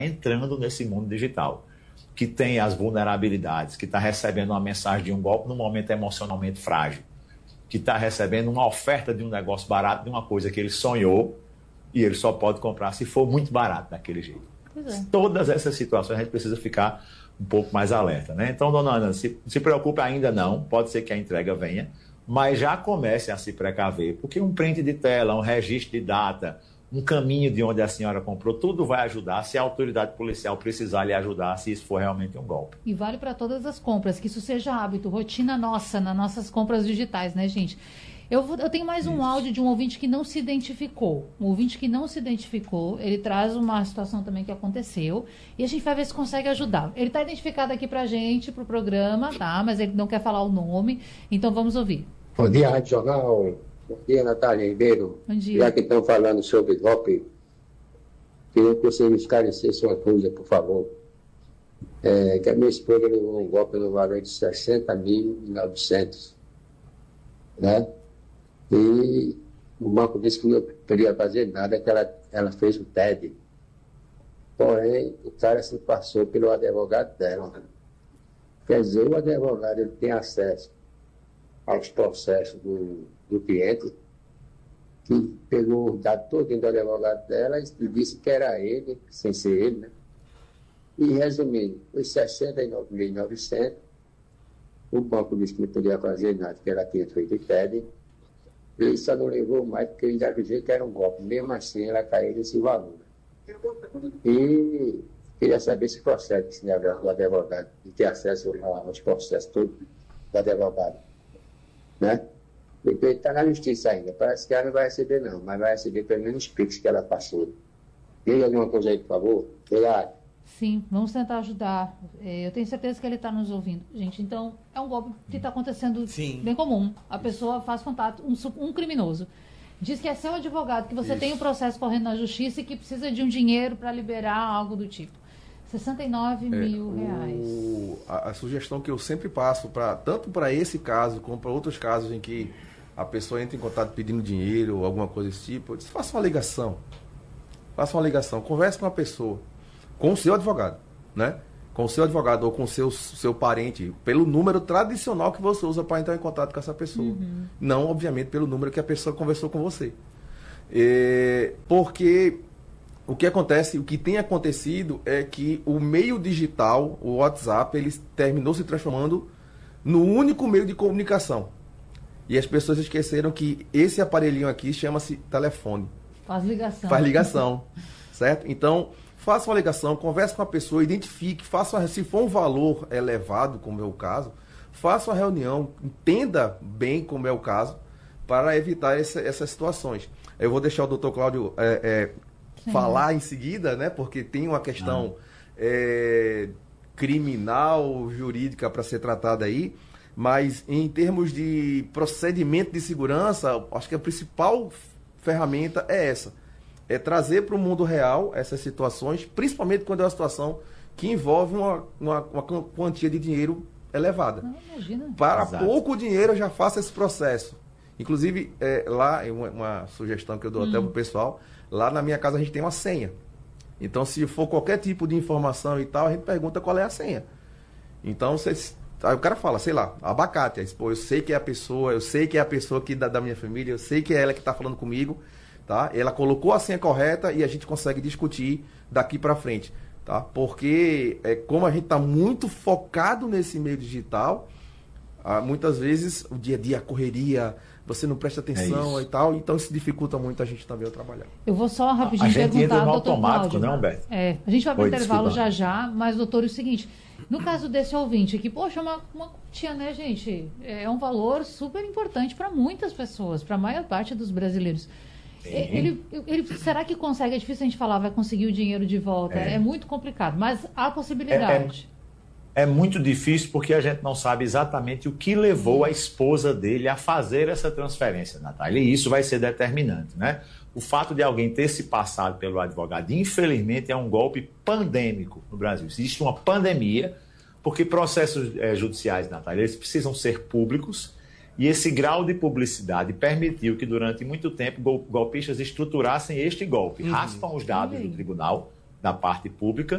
entrando nesse mundo digital, que tem as vulnerabilidades, que está recebendo uma mensagem de um golpe num momento emocionalmente frágil, que está recebendo uma oferta de um negócio barato, de uma coisa que ele sonhou, e ele só pode comprar se for muito barato daquele jeito. Todas essas situações a gente precisa ficar um pouco mais alerta, né? Então, dona Ana, se preocupe ainda não, pode ser que a entrega venha, mas já comece a se precaver, porque um print de tela, um registro de data, um caminho de onde a senhora comprou, tudo vai ajudar se a autoridade policial precisar lhe ajudar, se isso for realmente um golpe. E vale para todas as compras, que isso seja hábito, rotina nossa, nas nossas compras digitais, né, gente? Eu tenho mais um áudio de um ouvinte que não se identificou. Um ouvinte que não se identificou, ele traz uma situação também que aconteceu, e a gente vai ver se consegue ajudar. Ele está identificado aqui para a gente, para o programa, tá? Mas ele não quer falar o nome, então vamos ouvir. Bom dia, Rádio Jornal. Bom dia, Natália Ribeiro. Bom dia. Já que estão falando sobre golpe, queria que você me esclarecesse uma coisa, por favor. Que a minha esposa levou um golpe no valor de 60.900, né? E o banco disse que não poderia fazer nada, que ela fez o TED. Porém, o cara se passou pelo advogado dela. Quer dizer, o advogado ele tem acesso aos processos do cliente, que pegou o dado todo do advogado dela e disse que era ele, sem ser ele, né? E resumindo, os 69.900, o banco disse que não podia fazer nada, que ela tinha feito o TED, ele só não levou mais porque ele já avisou que era um golpe. Mesmo assim, ela caiu nesse valor. E queria saber se procede esse negócio do advogado, de ter acesso aos processos todos do advogado, né? Porque ele está na justiça ainda. Parece que ela não vai receber, não, mas vai receber pelo menos os PIX que ela passou. Diga alguma coisa aí, por favor. Obrigado. Sim, vamos tentar ajudar. Eu tenho certeza que ele está nos ouvindo. Gente, então, é um golpe que está acontecendo bem comum. A pessoa faz contato, um criminoso. Diz que é seu advogado, que você tem um processo correndo na justiça e que precisa de um dinheiro para liberar algo do tipo. 69 mil reais. A sugestão que eu sempre passo, tanto para esse caso como para outros casos em que a pessoa entra em contato pedindo dinheiro ou alguma coisa desse tipo, eu disse, faça uma ligação. Faça uma ligação, converse com a pessoa, com o seu advogado, né? Com o seu advogado ou com o seu parente, pelo número tradicional que você usa para entrar em contato com essa pessoa. Não, obviamente, pelo número que a pessoa conversou com você. Porque o que acontece, o que tem acontecido é que o meio digital, o WhatsApp, ele terminou se transformando no único meio de comunicação. E as pessoas esqueceram que esse aparelhinho aqui chama-se telefone. Faz ligação. Faz ligação, certo? Então, faça uma ligação, converse com a pessoa, identifique, se for um valor elevado, como é o caso, faça uma reunião, entenda bem como é o caso, para evitar essas situações. Eu vou deixar o doutor Cláudio falar em seguida, né? Porque tem uma questão criminal, jurídica para ser tratada aí, mas em termos de procedimento de segurança, acho que a principal ferramenta é essa. É trazer para o mundo real essas situações, principalmente quando é uma situação que envolve uma quantia de dinheiro elevada. Para pouco dinheiro eu já faço esse processo. Inclusive, lá, uma sugestão que eu dou até para o pessoal, lá na minha casa a gente tem uma senha. Então, se for qualquer tipo de informação e tal, a gente pergunta qual é a senha. Então, aí o cara fala, sei lá, abacate. Eu sei que é a pessoa, eu sei que é a pessoa que da minha família, eu sei que é ela que está falando comigo, tá? Ela colocou a senha correta e a gente consegue discutir daqui para frente, tá? Porque como a gente está muito focado nesse meio digital, muitas vezes o dia a dia, a correria, você não presta atenção e tal, então isso dificulta muito a gente também a trabalhar. Eu vou só rapidinho perguntar, entra no doutor automático, Cláudio. não, Humberto? A gente vai para o intervalo já, mas, doutor, é o seguinte, no caso desse ouvinte aqui, poxa, uma quantia, né, gente? É um valor super importante para muitas pessoas, para a maior parte dos brasileiros. Ele será que consegue? É difícil a gente falar, vai conseguir o dinheiro de volta. É muito complicado, mas há possibilidade. É muito difícil porque a gente não sabe exatamente o que levou a esposa dele a fazer essa transferência, Natália. E isso vai ser determinante, né? O fato de alguém ter se passado pelo advogado, infelizmente, é um golpe pandêmico no Brasil. Existe uma pandemia, porque processos judiciais, Natália, eles precisam ser públicos. E esse grau de publicidade permitiu que, durante muito tempo, golpistas estruturassem este golpe. Raspam os dados do tribunal, da parte pública,